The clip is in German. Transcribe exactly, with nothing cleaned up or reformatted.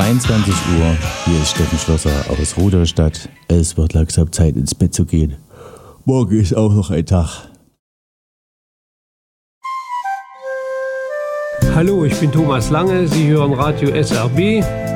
zweiundzwanzig Uhr. Hier ist Steffen Schlosser aus Rudolstadt. Es wird langsam Zeit, ins Bett zu gehen. Morgen ist auch noch ein Tag. Hallo, ich bin Thomas Lange. Sie hören Radio S R B.